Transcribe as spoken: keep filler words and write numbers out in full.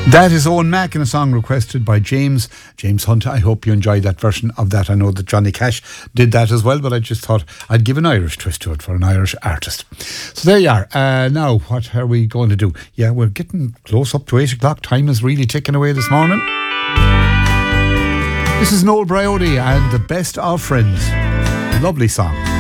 That is Owen Mack in a song requested by James, James Hunt. I hope you enjoyed that version of that. I know that Johnny Cash did that as well, but I just thought I'd give an Irish twist to it for an Irish artist. So there you are. Uh, now, what are we going to do? Yeah, we're getting close up to eight o'clock. Time is really ticking away this morning. This is Noel Briotti and The Best of Friends. Lovely song.